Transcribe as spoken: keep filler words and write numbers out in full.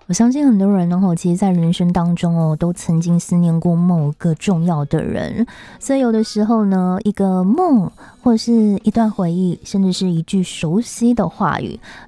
我相信很多人呢，其实在人生当中哦，都曾经思念过某个重要的人，所以有的时候呢，一个梦或是一段回忆，甚至是一句熟悉的话语，